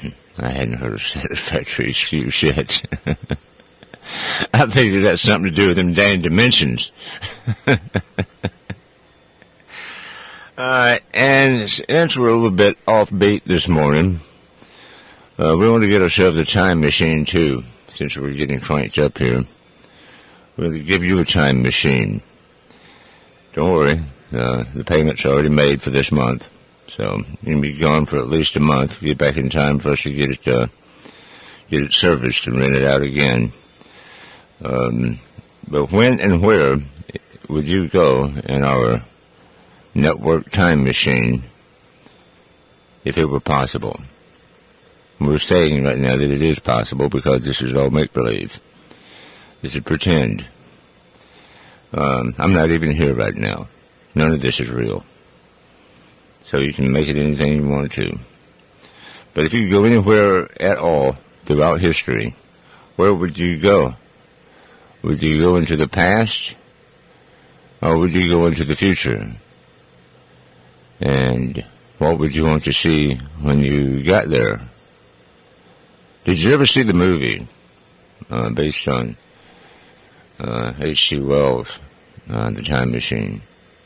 I hadn't heard a satisfactory excuse yet. I think that's something to do with them dang dimensions. And since we're a little bit offbeat this morning, we want to get ourselves a time machine, too, since we're getting cranked up here. We're going to give you a time machine. Don't worry, the payment's already made for this month, so you'll be gone for at least a month. Get back in time for us to get it serviced and rent it out again. But when and where would you go in our network time machine if it were possible? We're saying right now that it is possible because this is all make-believe. This is pretend. I'm not even here right now. None of this is real. So you can make it anything you want to. But if you could go anywhere at all throughout history, where would you go? Would you go into the past? Or would you go into the future? And what would you want to see when you got there? Did you ever see the movie based on H.G. Wells, The Time Machine?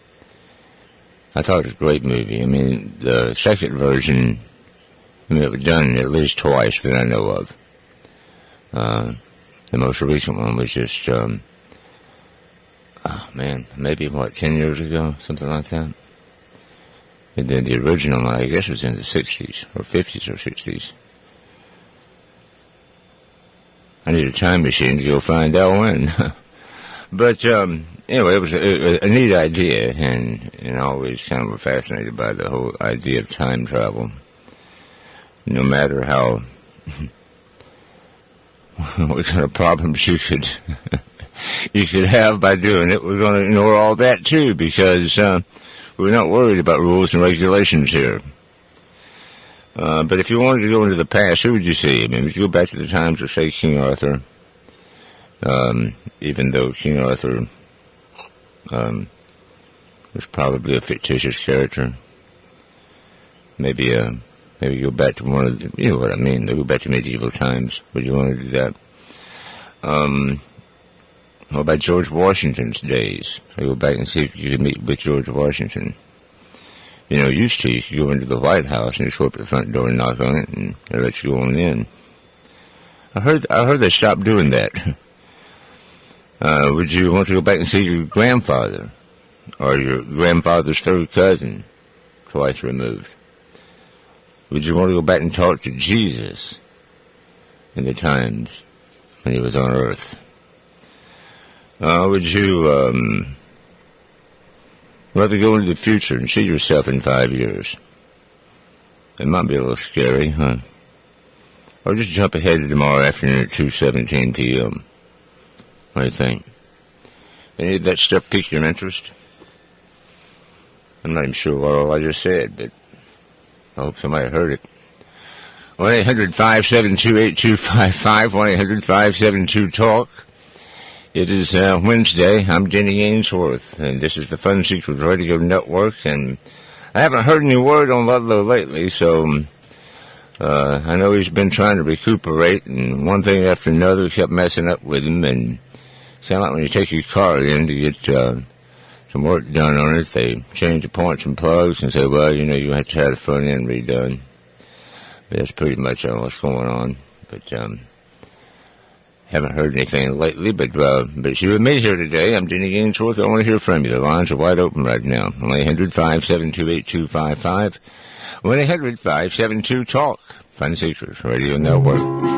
I thought it was a great movie. I mean, the second version, it was done at least twice that I know of. The most recent one was just, maybe, 10 years ago, something like that. And then the original one, I guess, was in the 60s, or 50s, or 60s. I need a time machine to go find out when. But, anyway, it was a neat idea, and I always kind of fascinated by the whole idea of time travel. No matter how, what kind of problems you could have by doing it, we're going to ignore all that too, because we're not worried about rules and regulations here. But if you wanted to go into the past, who would you see? I mean, would you go back to the times of, say, King Arthur? Even though King Arthur was probably a fictitious character. Maybe go back to one of the, you know what I mean, go back to medieval times. Would you want to do that? What about George Washington's days? I go back and see if you could meet with George Washington. You know, used to, you could go into the White House and just go up to the front door and knock on it, and they let you go on in. I heard they stopped doing that. Would you want to go back and see your grandfather, or your grandfather's third cousin, twice removed? Would you want to go back and talk to Jesus in the times when he was on earth? Would you rather go into the future and see yourself in 5 years? It might be a little scary, huh? Or just jump ahead to tomorrow afternoon at 2:17 p.m. What do you think? Any of that stuff pique your interest? I'm not even sure what all I just said, but I hope somebody heard it. 1-800-572-8255, 1-800-572-TALK. It is Wednesday. I'm Denny Ainsworth, and this is the Fun Secrets Radio Network, and I haven't heard any word on Ludlow lately, so I know he's been trying to recuperate, and one thing after another kept messing up with him, and sound like when you take your car in to get some work done on it, they change the points and plugs and say, well, you know, you have to have the front end redone. But that's pretty much what's going on. But haven't heard anything lately, but you with me here today. I'm Denny Ainsworth. I want to hear from you. The lines are wide open right now. 1-800-572-8255. 1-800-572-TALK. Fun Secrets Radio Network.